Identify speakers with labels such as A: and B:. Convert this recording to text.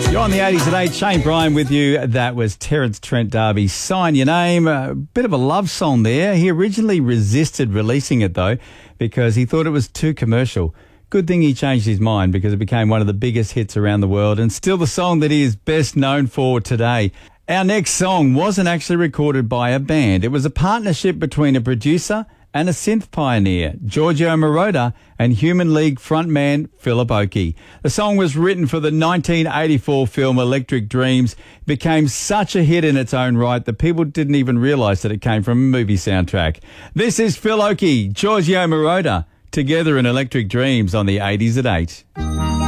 A: You're on the 80s at 8. Shane Bryan with you. That was Terence Trent D'Arby. Sign Your Name. A bit of a love song there. He originally resisted releasing it, though, because he thought it was too commercial. Good thing he changed his mind, because it became one of the biggest hits around the world and still the song that he is best known for today. Our next song wasn't actually recorded by a band. It was a partnership between a producer and a synth pioneer, Giorgio Moroder, and Human League frontman Philip Oakey. The song was written for the 1984 film Electric Dreams. It became such a hit in its own right that people didn't even realise that it came from a movie soundtrack. This is Phil Oakey, Giorgio Moroder, together in Electric Dreams on the 80s at 8.